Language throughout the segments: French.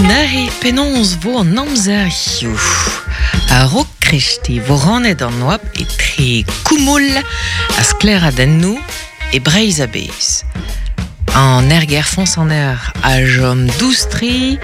Nari penons vo an amzer-ioù. A rok kresti vo ranet an oab e tre koumoul a skler a dennou e breiz a bez. An erger fons an a jom doustri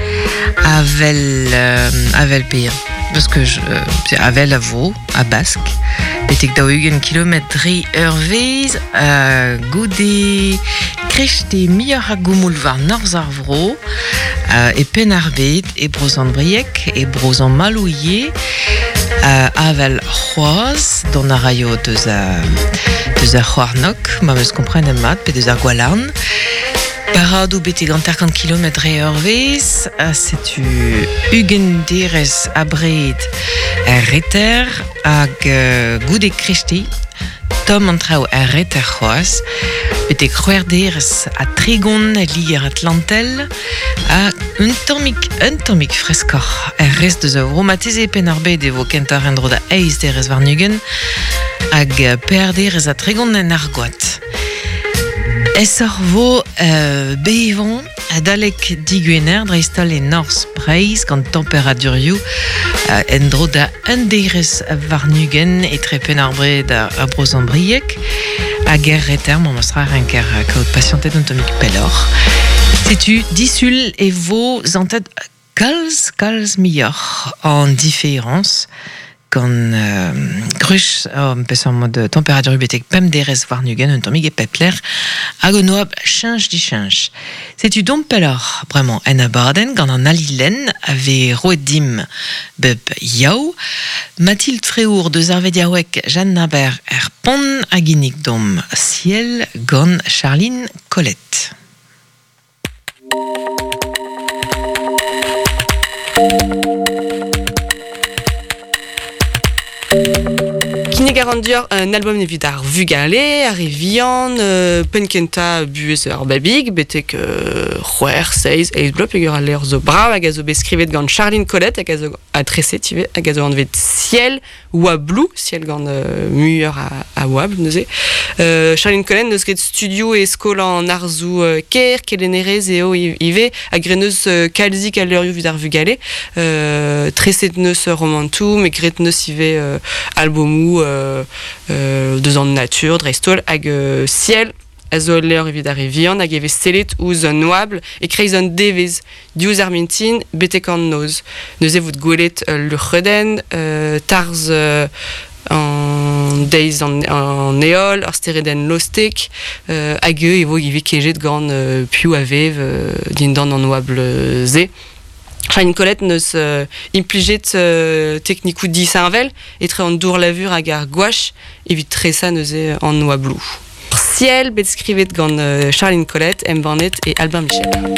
avel peir. Parce que avel a vo, a bask, betek da eugen kilometri ur vez goude krechte miar a goumoul war norz ar vro e pen ar bet e brozan briek e brozan malouie avel c'hoaz don a raio deus a c'hoarnok ma meus komprenet mat pe deus ar gwalarn. Paradou bete ganter 50 km ur vez, setu ugen derez abred reter hag goude kresti, tom an traoù reter c'hoaz, bete c'hwer derez a tregon li ar atlantel, a un tammik freskor rez deus a vromateze pen ar bet evo kentar en dro da eiz derez war nugen, hag per derez a tregon en ar goat. Es ar vo bevon a dalek digwener dreistol e norz breiz gant temperaturioù en dro da un derez war nugen e trepen ar bred a brozan briek hag reter ma mostra renker kaout patientet un tomik pelor. Setu disul e vo zantet kalz miyor en diference gant gruch pez an mod temperatur betek pem derez war nugen un tammig e pepler hag un oab chanj di chanj. Setu dom pelor bremañ en a barden gant an alilen ave roet dim bep yaou. Mathilde Fréour deus ar vediaouek Jeanne Naber pon hag innig dom ciel gant Charline Colette. Kine garantur un album nevit ar vugale, ar evian, penkenta buez ar babig, betek c'hwer, 16, eiz blop egur a l'er zo brav hag a zo beskrivet gant Charline Colette hag a zo adrese tive hag a zo anvet ciel oa blou, ciel gant muur a oab, neuze. Charline Colette neus ket studio e skol an arzou ker, kelenerez eo ive, hag greneus kalzik a leurioù vid ar vugale, treset neus romantou, me gret neus ive albomou deus an natur, dreistol, hag ciel, a zo leur evit ar evian, hag eve stelet ouz an oabl, e kreiz an devez, diouz ar mintin, betek an noz. Neuze vout gwelet luc'hreden, tarz an deiz an eol, ar stereden lostek, hag evo ive kejet gant piou a vev dindan an oabl ze. Charline Colette neus implijet teknikou disanvel, etre an dour lavur hag ar gouache, evit tresa neuze an oablou. Ciel bet skrivet gant Charline Colette, Mbanet et Albin Michel.